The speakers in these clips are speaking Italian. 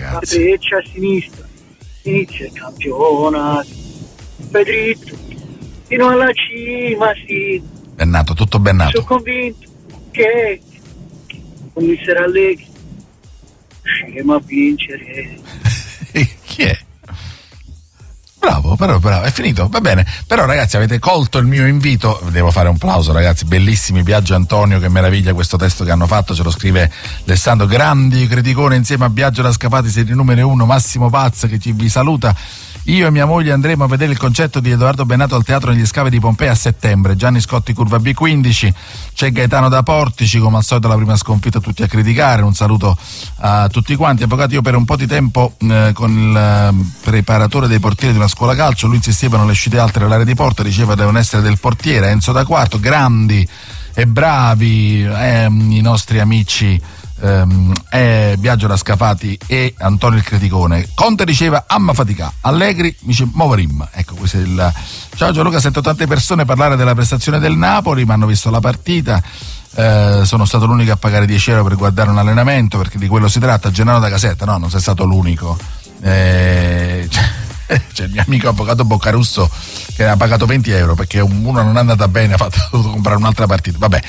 ragazzi. La freccia a sinistra, inizia il campionato, fai dritto, fino alla cima, sì. Bennato, tutto bennato. Sono convinto che con mister Allegri riusciremo a vincere. Chi è? Bravo, però è finito, va bene. Però ragazzi, avete colto il mio invito, devo fare un plauso ragazzi, bellissimi Biagio e Antonio, che meraviglia questo testo che hanno fatto, ce lo scrive Alessandro, grandi criticone insieme a Biagio da Scafati, serie numero 1, Massimo Pazza che vi saluta. Io e mia moglie andremo a vedere il concerto di Edoardo Bennato al Teatro negli Scavi di Pompei a settembre. Gianni Scotti, curva B15, c'è Gaetano da Portici, come al solito la prima sconfitta tutti a criticare, un saluto a tutti quanti. Avvocati, io per un po' di tempo con il preparatore dei portieri di una scuola calcio, lui insisteva le uscite alte dall'area di porta, diceva devono essere del portiere. Enzo da Quarto, grandi e bravi i nostri amici Biagio da Scafati e Antonio il Criticone. Conte diceva amma fatica, Allegri dice moverim. Ecco, questo è il ciao Gianluca. Sento tante persone parlare della prestazione del Napoli, ma hanno visto la partita. Sono stato l'unico a pagare 10 euro per guardare un allenamento, perché di quello si tratta. Gennaro da Casetta, no, non sei stato l'unico. C'è il mio amico avvocato Boccarusso che ha pagato 20 euro perché uno non è andata bene, ha dovuto comprare un'altra partita. Vabbè,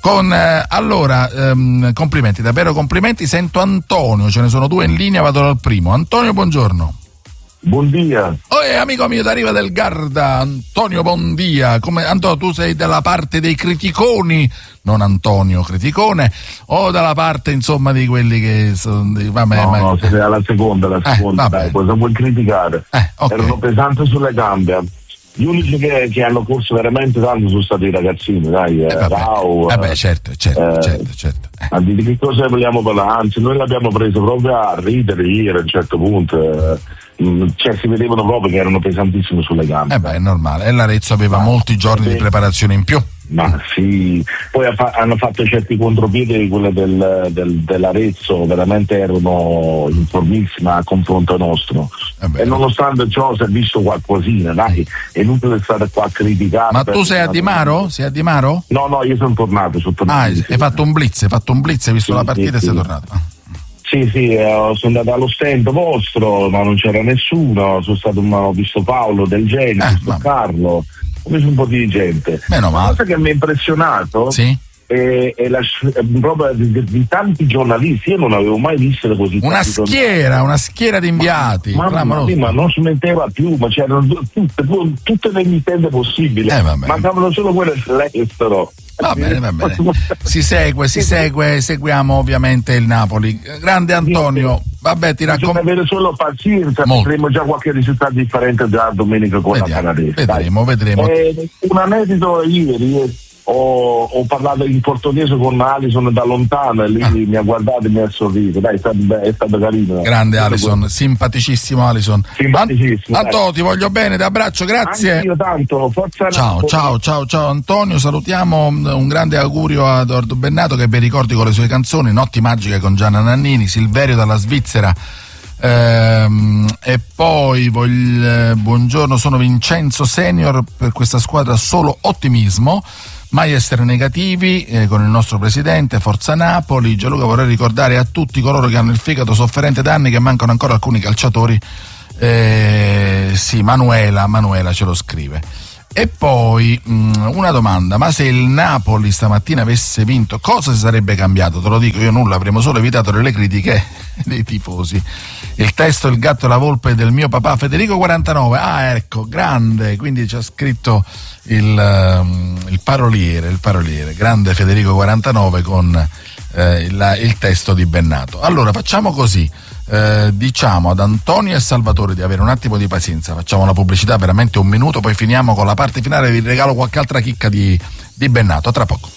allora complimenti, davvero complimenti. Sento Antonio, ce ne sono due in linea, vado dal primo. Antonio, buongiorno. Buondia. Amico mio da Riva del Garda, Antonio, buondia. Antonio, tu sei dalla parte dei criticoni, non Antonio Criticone, o dalla parte insomma di quelli che sono no, sei alla seconda, dai, cosa vuoi criticare? Okay. Erano pesanti sulle gambe. Gli unici che hanno corso veramente tanto sono stati i ragazzini, dai, Rao. Certo. Ma di che cosa vogliamo parlare? Anzi, noi l'abbiamo preso proprio a ridere a un certo punto. Cioè si vedevano proprio che erano pesantissimi sulle gambe. È normale, e l'Arezzo aveva molti giorni di preparazione in più. Ma sì, poi hanno fatto certi contropiedi, quelle dell'Arezzo veramente erano informissime a confronto nostro. E nonostante ciò si è visto qualcosina, dai, è inutile stare qua a criticare. Ma tu sei a Di Maro? Sei a Di Maro? No, io sono tornato. Hai fatto un blitz, hai visto la partita e sei tornato. Sì, sono andato allo stand vostro, ma non c'era nessuno, ho visto Paolo del Genio, ho visto Carlo, ho visto un po' di gente. Meno male. La cosa che mi ha impressionato è proprio di tanti giornalisti, io non avevo mai visto così. Una schiera di inviati. Ma non smetteva più, ma c'erano tutte le emittenti possibili. Mancavano solo quelle dell'estero. Va bene. Si segue, seguiamo ovviamente il Napoli. Grande Antonio, vabbè, ti raccomando. Bisogna avere solo pazienza, avremo già qualche risultato differente da domenica con la Canadese. Vedremo. Un aneddoto ieri. Ho parlato in portoghese con Alison da lontano e lui mi ha guardato e mi ha sorriso. Dai, è stato carino. Grande Alison, simpaticissimo Alison. Antonio, ti voglio bene, ti abbraccio, grazie. Anch'io tanto, forza. Ciao Antonio, salutiamo, un grande augurio a Edoardo Bennato che vi ricordi con le sue canzoni, Notti magiche con Gianna Nannini, Silverio dalla Svizzera. E poi buongiorno, sono Vincenzo Senior, per questa squadra solo ottimismo, mai essere negativi, con il nostro presidente, Forza Napoli. Gianluca, vorrei ricordare a tutti coloro che hanno il fegato sofferente da anni che mancano ancora alcuni calciatori. Sì, Manuela ce lo scrive. E poi una domanda: ma se il Napoli stamattina avesse vinto, cosa si sarebbe cambiato? Te lo dico io, nulla, avremmo solo evitato le critiche dei tifosi. Il testo Il gatto e la volpe del mio papà Federico 49. Ecco, grande, quindi ci ha scritto il paroliere, grande Federico 49 con il testo di Bennato. Allora facciamo così, diciamo ad Antonio e Salvatore di avere un attimo di pazienza, facciamo la pubblicità veramente un minuto, poi finiamo con la parte finale, vi regalo qualche altra chicca di Bennato, tra poco.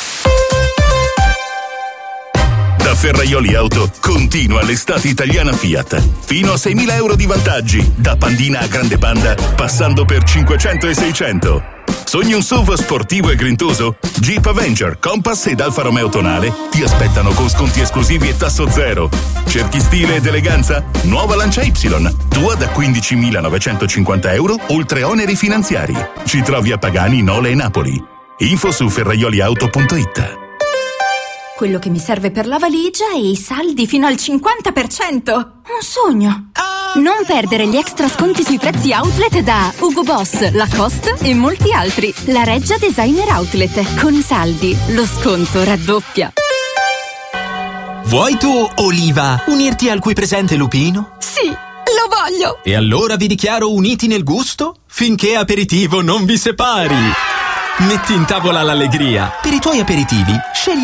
Da Ferraioli Auto continua l'estate italiana Fiat. Fino a 6.000 euro di vantaggi, da Pandina a Grande Panda, passando per 500 e 600. Sogni un SUV sportivo e grintoso? Jeep Avenger, Compass ed Alfa Romeo Tonale ti aspettano con sconti esclusivi e tasso zero. Cerchi stile ed eleganza? Nuova Lancia Y, tua da 15.950 euro, oltre oneri finanziari. Ci trovi a Pagani, Nole e Napoli. Info su ferraioliauto.it. quello che mi serve per la valigia e i saldi fino al 50%. Un sogno. Non perdere gli extra sconti sui prezzi outlet da Hugo Boss, Lacoste e molti altri. La Reggia Designer Outlet. Con i saldi, lo sconto raddoppia. Vuoi tu, Oliva, unirti al qui presente Lupino? Sì, lo voglio. E allora vi dichiaro uniti nel gusto finché aperitivo non vi separi. Metti in tavola l'allegria. Per i tuoi aperitivi, scegli